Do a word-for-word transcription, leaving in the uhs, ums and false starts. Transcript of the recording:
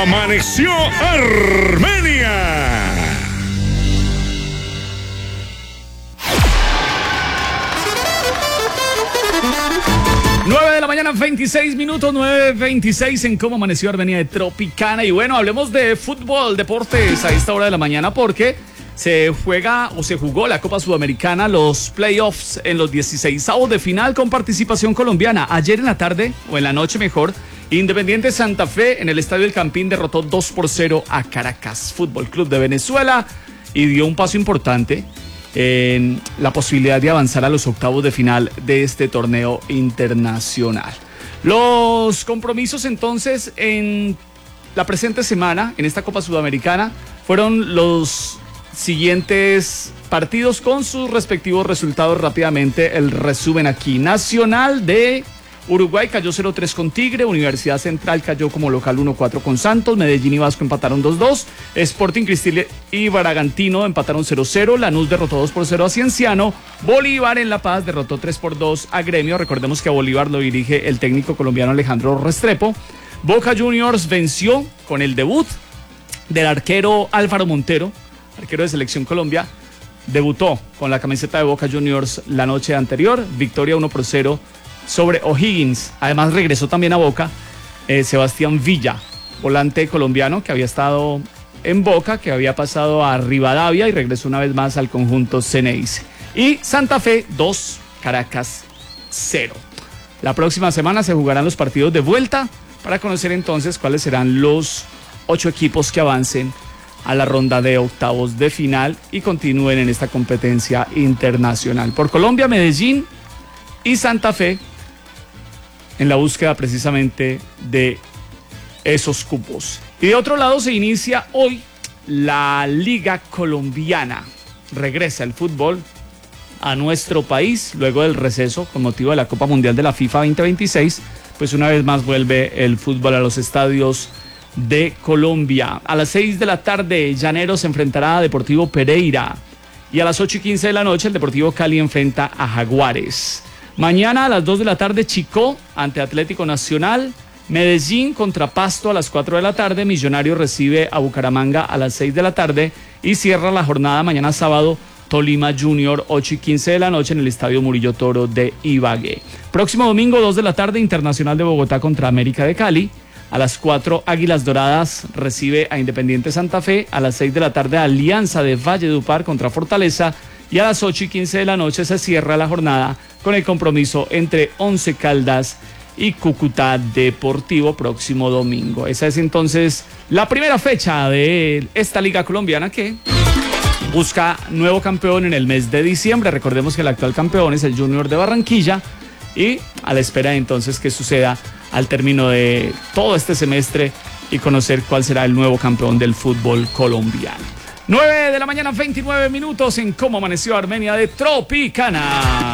Amaneció Armenia. nueve de la mañana, veintiséis minutos, nueve veintiséis en Cómo Amaneció Armenia de Tropicana. Y bueno, hablemos de fútbol, deportes a esta hora de la mañana porque se juega o se jugó la Copa Sudamericana, los playoffs en los dieciseisavos de final con participación colombiana. Ayer en la tarde, o en la noche mejor, Independiente Santa Fe en el Estadio El Campín derrotó dos por cero a Caracas Fútbol Club de Venezuela y dio un paso importante en la posibilidad de avanzar a los octavos de final de este torneo internacional. Los compromisos entonces en la presente semana, en esta Copa Sudamericana, fueron los siguientes partidos con sus respectivos resultados. Rápidamente el resumen aquí. Nacional de Uruguay cayó cero tres con Tigre, Universidad Central cayó como local uno cuatro con Santos, Medellín y Vasco empataron dos dos, Sporting Cristal y Bragantino empataron cero cero, Lanús derrotó dos por cero a Cienciano, Bolívar en La Paz derrotó tres por dos a Gremio, recordemos que a Bolívar lo dirige el técnico colombiano Alejandro Restrepo. Boca Juniors venció con el debut del arquero Álvaro Montero, arquero de Selección Colombia, debutó con la camiseta de Boca Juniors la noche anterior, victoria uno por cero sobre O'Higgins. Además regresó también a Boca eh, Sebastián Villa, volante colombiano que había estado en Boca, que había pasado a Rivadavia y regresó una vez más al conjunto Ceneice. Y Santa Fe dos, Caracas cero. La próxima semana se jugarán los partidos de vuelta para conocer entonces cuáles serán los ocho equipos que avancen a la ronda de octavos de final y continúen en esta competencia internacional. Por Colombia, Medellín y Santa Fe en la búsqueda precisamente de esos cupos. Y de otro lado se inicia hoy la Liga Colombiana. Regresa el fútbol a nuestro país luego del receso con motivo de la Copa Mundial de la FIFA veinte veintiséis. Pues una vez más vuelve el fútbol a los estadios de Colombia. A las seis de la tarde, Llaneros se enfrentará a Deportivo Pereira. Y a las ocho y quince de la noche, el Deportivo Cali enfrenta a Jaguares. Mañana a las dos de la tarde, Chicó ante Atlético Nacional. Medellín contra Pasto a las cuatro de la tarde. Millonarios recibe a Bucaramanga a las seis de la tarde. Y cierra la jornada mañana sábado, Tolima Junior, ocho y quince de la noche en el Estadio Murillo Toro de Ibagué. Próximo domingo, dos de la tarde, Internacional de Bogotá contra América de Cali. A las cuatro, Águilas Doradas recibe a Independiente Santa Fe. A las seis de la tarde, Alianza de Valledupar contra Fortaleza. Y a las ocho y quince de la noche se cierra la jornada con el compromiso entre Once Caldas y Cúcuta Deportivo próximo domingo. Esa es entonces la primera fecha de esta Liga Colombiana que busca nuevo campeón en el mes de diciembre. Recordemos que el actual campeón es el Junior de Barranquilla y a la espera entonces que suceda al término de todo este semestre y conocer cuál será el nuevo campeón del fútbol colombiano. nueve de la mañana, veintinueve minutos en Cómo Amaneció Armenia de Tropicana.